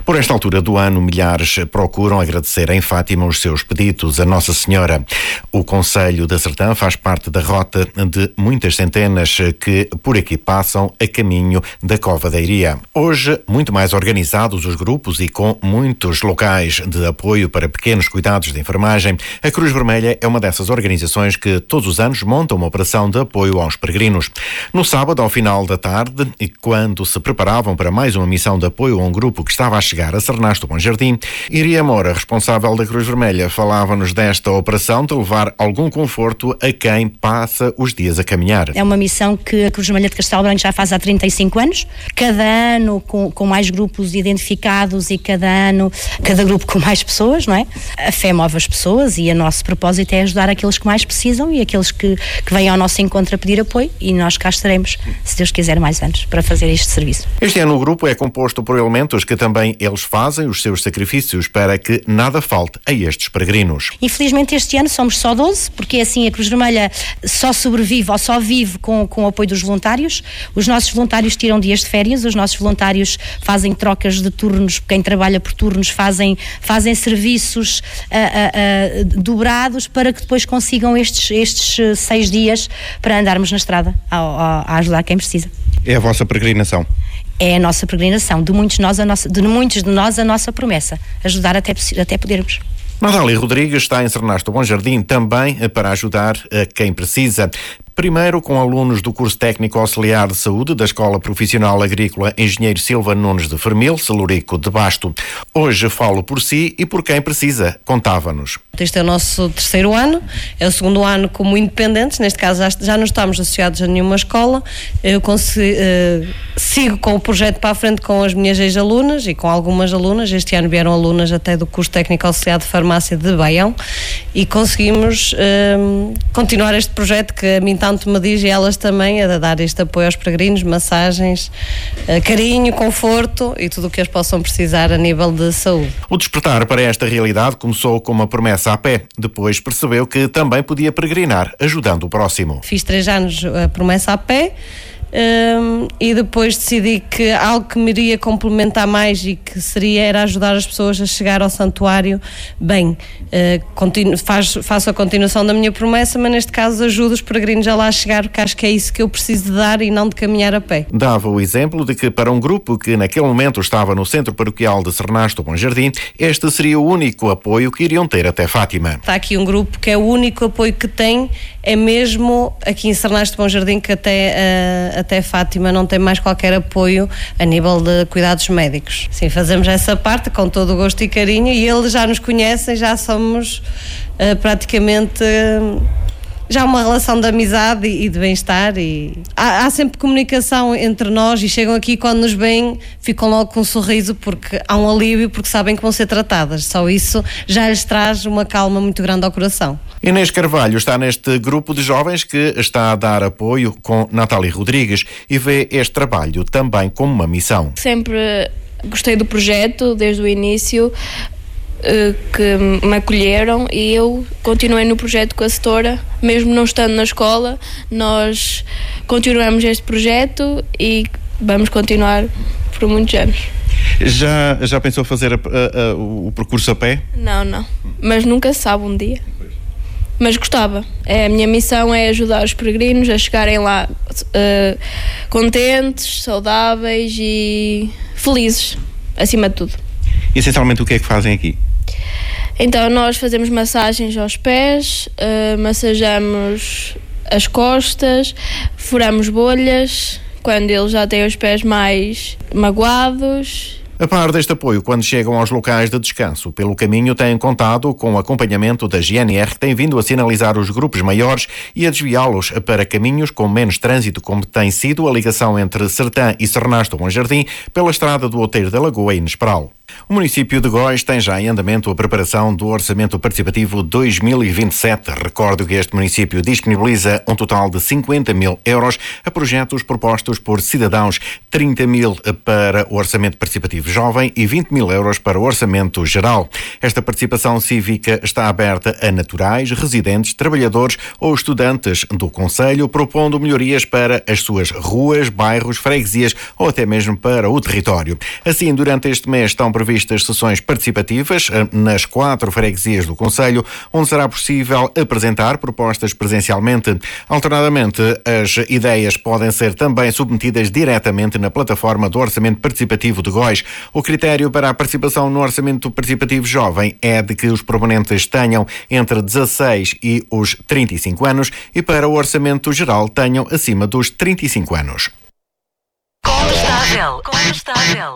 Por esta altura do ano, milhares procuram agradecer em Fátima os seus pedidos a Nossa Senhora. O Concelho da Sertã faz parte da rota de muitas centenas que por aqui passam a caminho da Cova da Iria. Hoje, muito mais organizados os grupos e com muitos locais de apoio para pequenos cuidados de enfermagem, a Cruz Vermelha é uma dessas organizações que todos os anos monta uma operação de apoio aos peregrinos. No sábado, ao final da tarde, e quando se preparavam para mais uma missão de apoio a um grupo que estava a chegar a Sernasto Bom Jardim, Iria Moura, responsável da Cruz Vermelha, falava-nos desta operação de levar algum conforto a quem passa os dias a caminhar. É uma missão que a Cruz Vermelha de Castelo Branco já faz há 35 anos, cada ano com mais grupos identificados e cada grupo com mais pessoas, não é? A fé move as pessoas e o nosso propósito é ajudar aqueles que mais precisam e aqueles que vêm ao nosso encontro a pedir apoio, e nós cá estaremos, se Deus quiser, mais anos para fazer este serviço. Este ano o grupo é composto por elementos que também eles fazem os seus sacrifícios para que nada falte a estes peregrinos. Infelizmente este ano somos só 12, porque assim a Cruz Vermelha só sobrevive ou só vive com o apoio dos voluntários. Os nossos voluntários tiram dias de férias, os nossos voluntários fazem trocas de turnos, quem trabalha por turnos fazem serviços dobrados para que depois consigam estes 6 dias para andarmos na estrada a ajudar quem precisa. É a vossa peregrinação? É a nossa peregrinação, de muitos de nós a nossa promessa, ajudar até podermos. Natália Rodrigues está em Sernasto Bom Jardim também para ajudar a quem precisa. Primeiro com alunos do curso técnico auxiliar de saúde da Escola Profissional Agrícola Engenheiro Silva Nunes de Fermil, Celurico de Basto. Hoje falo por si e por quem precisa, contava-nos. Este é o nosso 3º ano, é o 2º ano como independentes, neste caso já não estamos associados a nenhuma escola. Eu sigo com o projeto para a frente com as minhas ex-alunas e com algumas alunas. Este ano vieram alunas até do curso técnico auxiliar de farmácia de Baião e conseguimos continuar este projeto que a mim tanto me diz, e elas também, a dar este apoio aos peregrinos, massagens, carinho, conforto e tudo o que eles possam precisar a nível de saúde. O despertar para esta realidade começou com uma promessa a pé. Depois percebeu que também podia peregrinar, ajudando o próximo. Fiz 3 anos a promessa a pé. E depois decidi que algo que me iria complementar mais e que era ajudar as pessoas a chegar ao santuário bem. Faço a continuação da minha promessa, mas neste caso ajudo os peregrinos a lá chegar, porque acho que é isso que eu preciso de dar e não de caminhar a pé. Dava o exemplo de que para um grupo que naquele momento estava no Centro Paroquial de Sernasto Bom Jardim, este seria o único apoio que iriam ter até Fátima. Está aqui um grupo que é o único apoio que tem, é mesmo aqui em Sernasto Bom Jardim, que até Fátima não tem mais qualquer apoio a nível de cuidados médicos. Sim, fazemos essa parte com todo o gosto e carinho, e eles já nos conhecem, já somos praticamente já uma relação de amizade e de bem-estar, e há sempre comunicação entre nós, e chegam aqui quando nos veem ficam logo com um sorriso, porque há um alívio, porque sabem que vão ser tratadas. Só isso já lhes traz uma calma muito grande ao coração. Inês Carvalho está neste grupo de jovens que está a dar apoio com Natália Rodrigues e vê este trabalho também como uma missão. Sempre gostei do projeto desde o início, que me acolheram, e eu continuei no projeto com a setora, mesmo não estando na escola. Nós continuamos este projeto e vamos continuar por muitos anos. Já pensou fazer o percurso a pé? Não, mas nunca se sabe um dia. Mas gostava. A minha missão é ajudar os peregrinos a chegarem lá contentes, saudáveis e felizes, acima de tudo. E essencialmente o que é que fazem aqui? Então nós fazemos massagens aos pés, massajamos as costas, furamos bolhas quando eles já têm os pés mais magoados. A par deste apoio, quando chegam aos locais de descanso, pelo caminho têm contado com o acompanhamento da GNR, que tem vindo a sinalizar os grupos maiores e a desviá-los para caminhos com menos trânsito, como tem sido a ligação entre Sertã e Sernasto Bom Jardim pela estrada do Outeiro da Lagoa e Nespral. O município de Góis tem já em andamento a preparação do Orçamento Participativo 2027. Recordo que este município disponibiliza um total de 50 mil euros a projetos propostos por cidadãos, 30 mil para o Orçamento Participativo Jovem e 20 mil euros para o Orçamento Geral. Esta participação cívica está aberta a naturais, residentes, trabalhadores ou estudantes do concelho, propondo melhorias para as suas ruas, bairros, freguesias ou até mesmo para o território. Assim, durante este mês estão previstos previstas sessões participativas nas 4 freguesias do concelho, onde será possível apresentar propostas presencialmente. Alternadamente, as ideias podem ser também submetidas diretamente na plataforma do Orçamento Participativo de Góis. O critério para a participação no Orçamento Participativo Jovem é de que os proponentes tenham entre 16 e os 35 anos e para o Orçamento Geral tenham acima dos 35 anos. Condestável.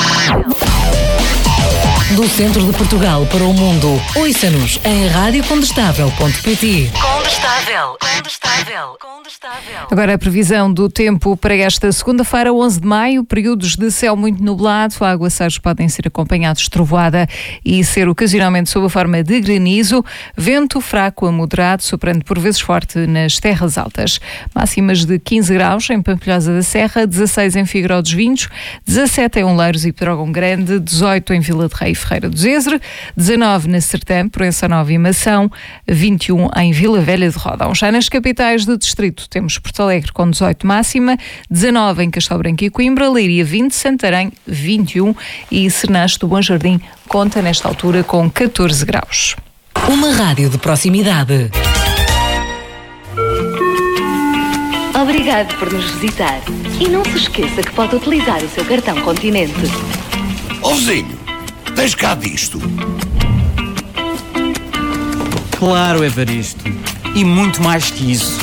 Do centro de Portugal para o mundo, ouça-nos em radiocondestável.pt. Condestável. Agora a previsão do tempo para esta segunda-feira, 11 de maio, períodos de céu muito nublado, aguaceiros podem ser acompanhados de trovoada e ser ocasionalmente sob a forma de granizo, vento fraco a moderado, soprando por vezes forte nas terras altas. Máximas de 15 graus em Pampilhosa da Serra, 16 em Figueiró dos Vinhos, 17 em Oleiros e Pedrógão Grande, 18 em Vila de Rei e Ferreira do Zezer, 19 na Sertã, Proença Nova e Mação, 21 em Vila Velha de Rodão. Já nas capitais do distrito temos Porto Alegre com 18 máxima, 19 em Castelo Branco e Coimbra, Leiria 20, Santarém 21 e Sernache do Bom Jardim conta nesta altura com 14 graus. Uma rádio de proximidade. Obrigado por nos visitar. E não se esqueça que pode utilizar o seu cartão Continente. Ó vizinho, tens cá disto? Claro, Evaristo. E muito mais que isso.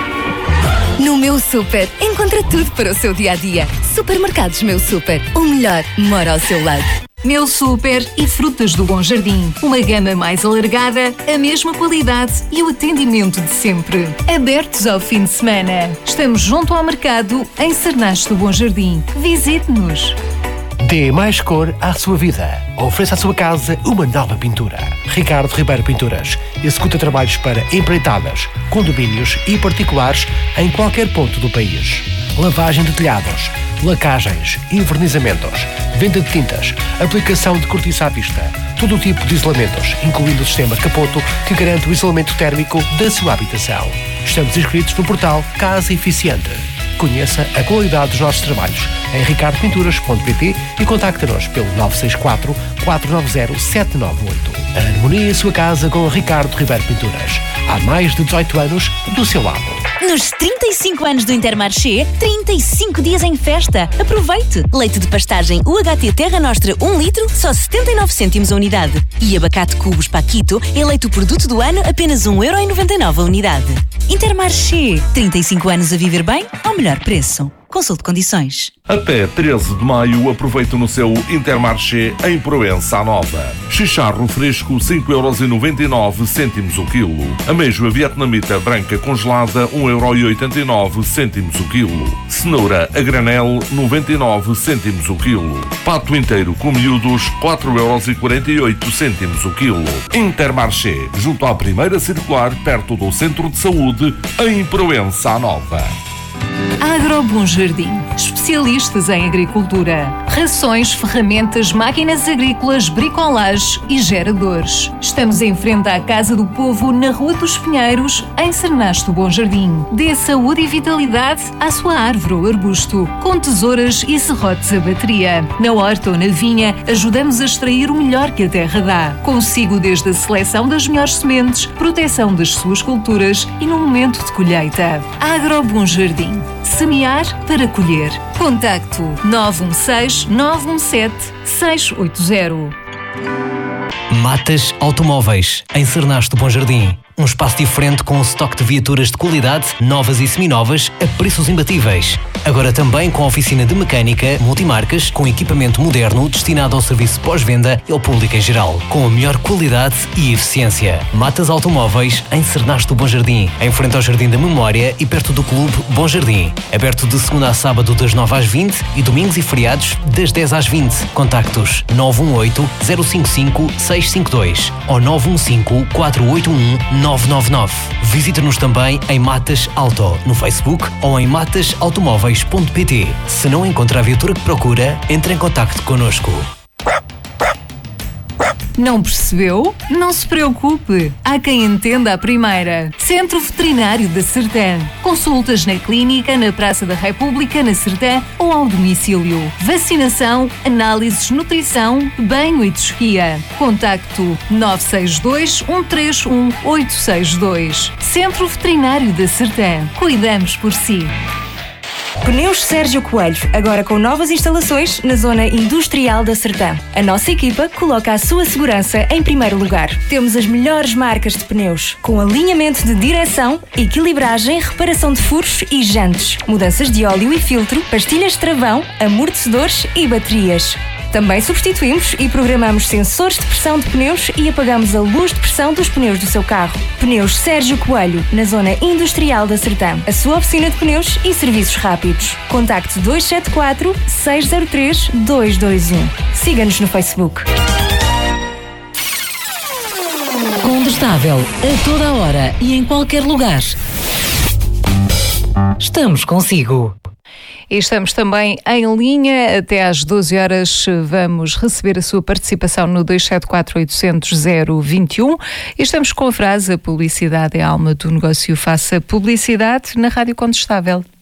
No Meu Super, encontra tudo para o seu dia-a-dia. Supermercados Meu Super, o melhor mora ao seu lado. Meu Super e Frutas do Bom Jardim. Uma gama mais alargada, a mesma qualidade e o atendimento de sempre. Abertos ao fim de semana. Estamos junto ao mercado em Sernache do Bom Jardim. Visite-nos. Dê mais cor à sua vida. Ofereça à sua casa uma nova pintura. Ricardo Ribeiro Pinturas executa trabalhos para empreitadas, condomínios e particulares em qualquer ponto do país. Lavagem de telhados, lacagens, envernizamentos, venda de tintas, aplicação de cortiça à vista, todo o tipo de isolamentos, incluindo o sistema Capoto, que garante o isolamento térmico da sua habitação. Estamos inscritos no portal Casa Eficiente. Conheça a qualidade dos nossos trabalhos em ricardopinturas.pt e contacte-nos pelo 964 490 798. A harmonia em sua casa com Ricardo Ribeiro Pinturas. Há mais de 18 anos do seu lado. Nos 35 anos do Intermarché, 35 dias em festa. Aproveite! Leite de pastagem UHT Terra Nostra 1 litro, só 79 cêntimos a unidade. E abacate Cubos Paquito, eleito o produto do ano, apenas 1,99€ a unidade. Intermarché, 35 anos a viver bem ao melhor preço. Consulte condições. Até 13 de maio, aproveite no seu Intermarché em Proença Nova. Chicharro fresco, 5,99€ o quilo. Ameijoa vietnamita branca congelada, 1,89€ o quilo. Cenoura a granel, 99 o quilo. Pato inteiro com miúdos, 4,48€ o quilo. Intermarché, junto à primeira circular, perto do Centro de Saúde, em Proença Nova. Agro Bom Jardim, especialistas em agricultura, rações, ferramentas, máquinas agrícolas, bricolage e geradores. Estamos em frente à Casa do Povo, na Rua dos Pinheiros, em Sernache do Bom Jardim. Dê saúde e vitalidade à sua árvore ou arbusto, com tesouras e serrotes a bateria. Na horta ou na vinha, ajudamos a extrair o melhor que a terra dá. Consigo desde a seleção das melhores sementes, proteção das suas culturas e no momento de colheita. Agro Bom Jardim. Semear para colher. Contacto 916-917-680. Matas Automóveis, em Sernache do Bom Jardim. Um espaço diferente com um estoque de viaturas de qualidade, novas e seminovas, a preços imbatíveis. Agora também com oficina de mecânica, multimarcas, com equipamento moderno destinado ao serviço pós-venda e ao público em geral, com a melhor qualidade e eficiência. Matas Automóveis, em Sernache do Bom Jardim, em frente ao Jardim da Memória e perto do Clube Bom Jardim. Aberto de segunda a sábado das 9 às 20 e domingos e feriados das 10 às 20. Contactos 918-055-652 ou 915-481-999. Visite-nos também em Matas Auto, no Facebook ou em matasautomóveis.pt. Se não encontra a viatura que procura, entre em contacto connosco. Não percebeu? Não se preocupe. Há quem entenda a primeira. Centro Veterinário da Sertã. Consultas na clínica, na Praça da República, na Sertã ou ao domicílio. Vacinação, análises, nutrição, banho e tosquia. Contacto 962 131 862. Centro Veterinário da Sertã. Cuidamos por si. Pneus Sérgio Coelho, agora com novas instalações na zona industrial da Sertã. A nossa equipa coloca a sua segurança em primeiro lugar. Temos as melhores marcas de pneus, com alinhamento de direção, equilibragem, reparação de furos e jantes, mudanças de óleo e filtro, pastilhas de travão, amortecedores e baterias. Também substituímos e programamos sensores de pressão de pneus e apagamos a luz de pressão dos pneus do seu carro. Pneus Sérgio Coelho, na zona industrial da Sertã. A sua oficina de pneus e serviços rápidos. Contacte 274 603 221. Siga-nos no Facebook. Condestável, a toda a hora e em qualquer lugar. Estamos consigo. E estamos também em linha. Até às 12 horas vamos receber a sua participação no 274-800-021. E estamos com a frase: a publicidade é a alma do negócio. Faça publicidade na Rádio Condestável.